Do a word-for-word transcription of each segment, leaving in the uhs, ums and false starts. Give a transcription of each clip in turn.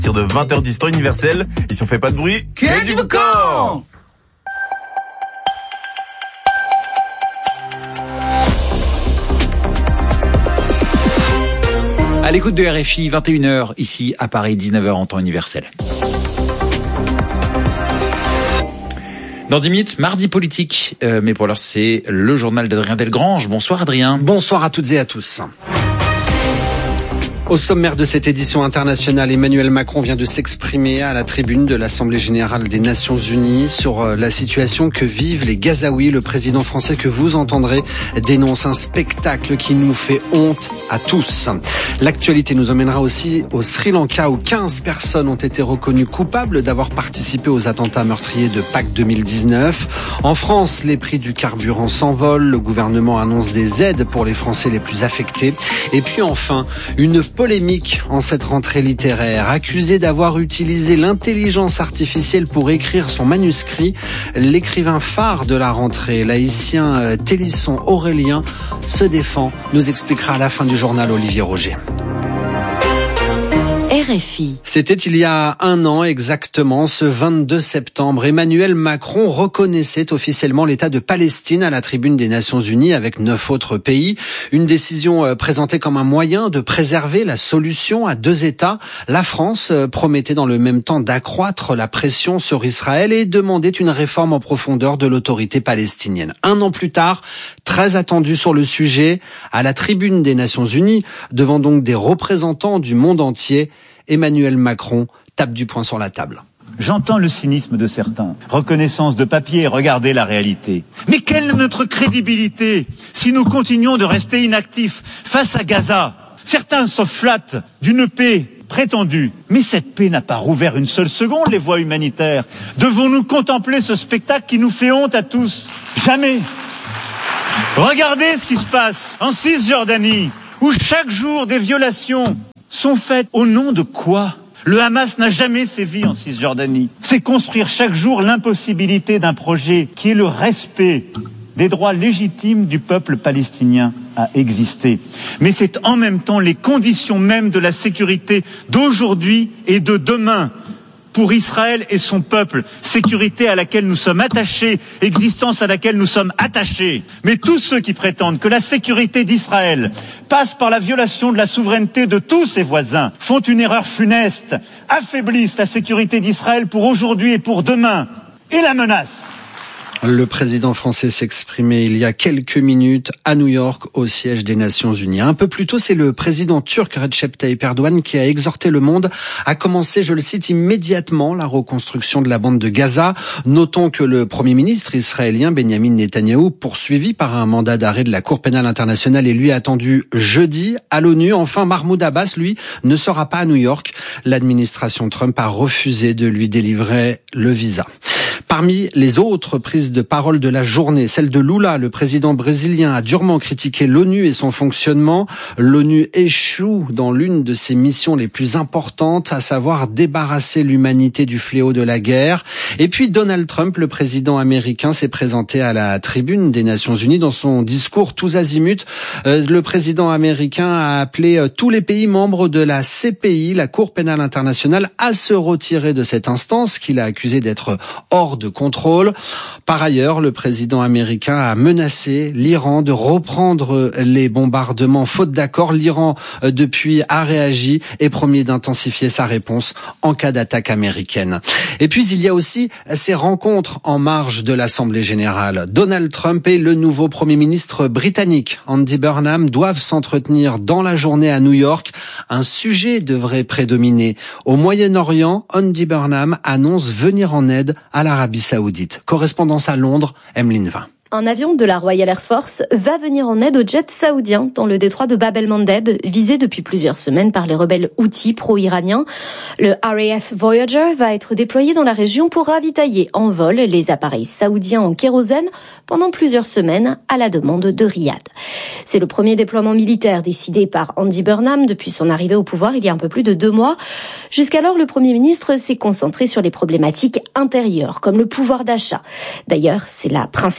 partir de vingt heures dix temps universel. Ici on fait pas de bruit, que, que du boucan. À l'écoute de R F I, vingt et une heures ici à Paris, dix-neuf heures en temps universel. Dans dix minutes, mardi politique, euh, mais pour l'heure c'est le journal d'Adrien Delgrange. Bonsoir Adrien. Bonsoir à toutes et à tous. Au sommaire de cette édition internationale, Emmanuel Macron vient de s'exprimer à la tribune de l'Assemblée générale des Nations unies sur la situation que vivent les Gazaouis. Le président français que vous entendrez dénonce un spectacle qui nous fait honte à tous. L'actualité nous emmènera aussi au Sri Lanka où quinze personnes ont été reconnues coupables d'avoir participé aux attentats meurtriers de Pâques deux mille dix-neuf. En France, les prix du carburant s'envolent. Le gouvernement annonce des aides pour les Français les plus affectés. Et puis enfin, une polémique en cette rentrée littéraire. Accusé d'avoir utilisé l'intelligence artificielle pour écrire son manuscrit, l'écrivain phare de la rentrée, l'haïtien Télisson Aurélien, se défend. Nous expliquera à la fin du journal Olivier Roger. R F I. C'était il y a un an exactement, ce vingt-deux septembre. Emmanuel Macron reconnaissait officiellement l'État de Palestine à la tribune des Nations Unies avec neuf autres pays. Une décision présentée comme un moyen de préserver la solution à deux États. La France promettait dans le même temps d'accroître la pression sur Israël et demandait une réforme en profondeur de l'autorité palestinienne. Un an plus tard, très attendu sur le sujet, à la tribune des Nations Unies, devant donc des représentants du monde entier, Emmanuel Macron tape du poing sur la table. J'entends le cynisme de certains. Reconnaissance de papier, regardez la réalité. Mais quelle est notre crédibilité si nous continuons de rester inactifs face à Gaza? Certains se flattent d'une paix prétendue, mais cette paix n'a pas rouvert une seule seconde les voies humanitaires. Devons-nous contempler ce spectacle qui nous fait honte à tous? Jamais. Regardez ce qui se passe en Cisjordanie, où chaque jour des violations sont faites au nom de quoi? Le Hamas n'a jamais sévi en Cisjordanie. C'est construire chaque jour l'impossibilité d'un projet qui est le respect des droits légitimes du peuple palestinien à exister. Mais c'est en même temps les conditions mêmes de la sécurité d'aujourd'hui et de demain pour Israël et son peuple, sécurité à laquelle nous sommes attachés, existence à laquelle nous sommes attachés. Mais tous ceux qui prétendent que la sécurité d'Israël passe par la violation de la souveraineté de tous ses voisins font une erreur funeste, affaiblissent la sécurité d'Israël pour aujourd'hui et pour demain, et la menacent. Le président français s'exprimait il y a quelques minutes à New York, au siège des Nations Unies. Un peu plus tôt, c'est le président turc Recep Tayyip Erdogan qui a exhorté le monde à commencer, je le cite, immédiatement la reconstruction de la bande de Gaza. Notons que le premier ministre israélien Benjamin Netanyahou, poursuivi par un mandat d'arrêt de la Cour pénale internationale, est lui attendu jeudi à l'ONU. Enfin, Mahmoud Abbas, lui, ne sera pas à New York. L'administration Trump a refusé de lui délivrer le visa. Parmi les autres prises de parole de la journée, celle de Lula, le président brésilien, a durement critiqué l'ONU et son fonctionnement. L'ONU échoue dans l'une de ses missions les plus importantes, à savoir débarrasser l'humanité du fléau de la guerre. Et puis Donald Trump, le président américain, s'est présenté à la tribune des Nations Unies. Dans son discours tous azimuts, euh, le président américain a appelé euh, tous les pays membres de la C P I, la Cour pénale internationale, à se retirer de cette instance qu'il a accusé d'être hors de contrôle. Par ailleurs, le président américain a menacé l'Iran de reprendre les bombardements faute d'accord. L'Iran, depuis, a réagi et promis d'intensifier sa réponse en cas d'attaque américaine. Et puis, il y a aussi ces rencontres en marge de l'Assemblée générale. Donald Trump et le nouveau Premier ministre britannique, Andy Burnham, doivent s'entretenir dans la journée à New York. Un sujet devrait prédominer. Au Moyen-Orient, Andy Burnham annonce venir en aide à l'Arabie Saoudite. Correspondance à Londres, Emeline Vin. Un avion de la Royal Air Force va venir en aide aux jets saoudiens dans le détroit de Bab el-Mandeb, visé depuis plusieurs semaines par les rebelles houthis pro-iraniens. Le R A F Voyager va être déployé dans la région pour ravitailler en vol les appareils saoudiens en kérosène pendant plusieurs semaines à la demande de Riyad. C'est le premier déploiement militaire décidé par Andy Burnham depuis son arrivée au pouvoir il y a un peu plus de deux mois. Jusqu'alors, le Premier ministre s'est concentré sur les problématiques intérieures, comme le pouvoir d'achat. D'ailleurs, c'est la principale motivation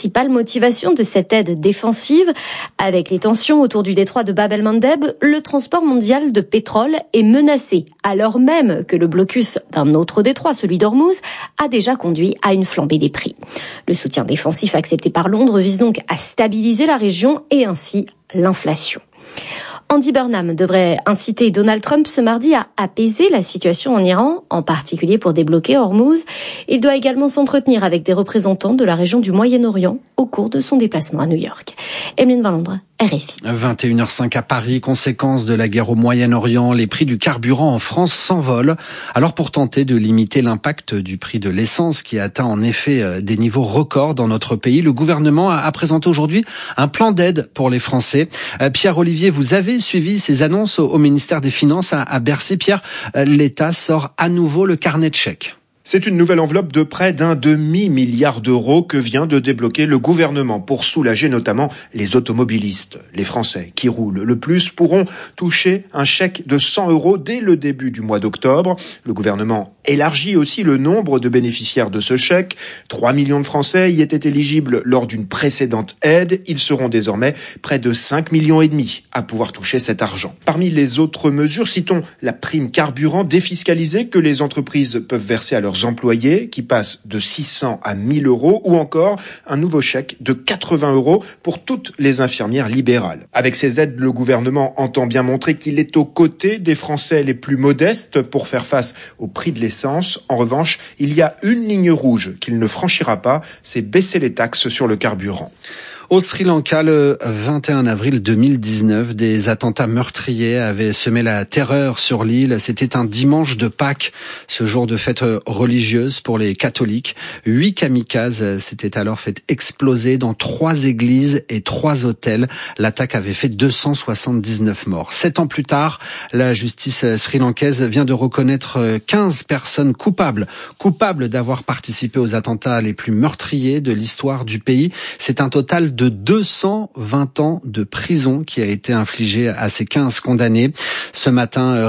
motivation de cette aide défensive. Avec les tensions autour du détroit de Bab el-Mandeb, le transport mondial de pétrole est menacé, alors même que le blocus d'un autre détroit, celui d'Ormuz, a déjà conduit à une flambée des prix. Le soutien défensif accepté par Londres vise donc à stabiliser la région et ainsi l'inflation. Andy Burnham devrait inciter Donald Trump ce mardi à apaiser la situation en Iran, en particulier pour débloquer Hormuz. Il doit également s'entretenir avec des représentants de la région du Moyen-Orient au cours de son déplacement à New York. Emeline Van Londres, R F I. vingt et une heures cinq à Paris, conséquence de la guerre au Moyen-Orient, les prix du carburant en France s'envolent. Alors pour tenter de limiter l'impact du prix de l'essence qui atteint en effet des niveaux records dans notre pays, le gouvernement a présenté aujourd'hui un plan d'aide pour les Français. Pierre-Olivier, vous avez suivi ces annonces au ministère des Finances à Bercy. Pierre, l'État sort à nouveau le carnet de chèques. C'est une nouvelle enveloppe de près d'un demi-milliard d'euros que vient de débloquer le gouvernement pour soulager notamment les automobilistes. Les Français qui roulent le plus pourront toucher un chèque de cent euros dès le début du mois d'octobre. Le gouvernement élargit aussi le nombre de bénéficiaires de ce chèque. trois millions de Français y étaient éligibles lors d'une précédente aide. Ils seront désormais près de cinq millions et demi à pouvoir toucher cet argent. Parmi les autres mesures, citons la prime carburant défiscalisée que les entreprises peuvent verser à leurs employés, qui passent de six cents à mille euros, ou encore un nouveau chèque de quatre-vingts euros pour toutes les infirmières libérales. Avec ces aides, le gouvernement entend bien montrer qu'il est aux côtés des Français les plus modestes pour faire face au prix de l'essence. En revanche, il y a une ligne rouge qu'il ne franchira pas, c'est baisser les taxes sur le carburant. Au Sri Lanka, le vingt et un avril deux mille dix-neuf, des attentats meurtriers avaient semé la terreur sur l'île. C'était un dimanche de Pâques, ce jour de fête religieuse pour les catholiques. Huit kamikazes s'étaient alors fait exploser dans trois églises et trois hôtels. L'attaque avait fait deux cent soixante-dix-neuf morts. Sept ans plus tard, la justice sri-lankaise vient de reconnaître quinze personnes coupables, coupables d'avoir participé aux attentats les plus meurtriers de l'histoire du pays. C'est un total de de deux cent vingt ans de prison qui a été infligé à ces quinze condamnés. Ce matin,